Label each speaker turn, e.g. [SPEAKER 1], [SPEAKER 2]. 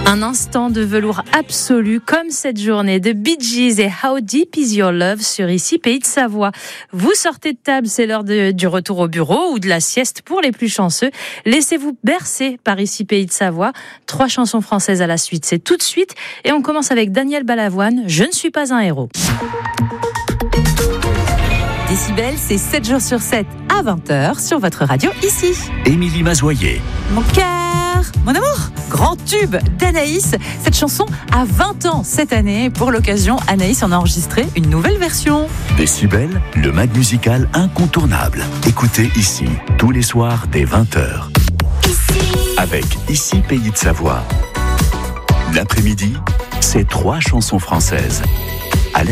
[SPEAKER 1] Un instant de velours absolu comme cette journée de Bee Gees et How Deep Is Your Love sur Ici Pays de Savoie. Vous sortez de table, c'est l'heure du retour au bureau ou de la sieste pour les plus chanceux. Laissez-vous bercer par Ici Pays de Savoie. 3 chansons françaises à la suite, c'est tout de suite. Et on commence avec Daniel Balavoine, Je ne suis pas un héros.
[SPEAKER 2] Décibel, c'est 7 jours sur 7 à 20h sur votre radio ici.
[SPEAKER 3] Émilie Mazoyer.
[SPEAKER 2] Mon cœur, mon amour, grand tube d'Anaïs. Cette chanson a 20 ans cette année. Pour l'occasion, Anaïs en a enregistré une nouvelle version.
[SPEAKER 3] Décibel, le mag musical incontournable. Écoutez ici, tous les soirs dès 20h. Avec Ici Pays de Savoie. L'après-midi, c'est 3 chansons françaises.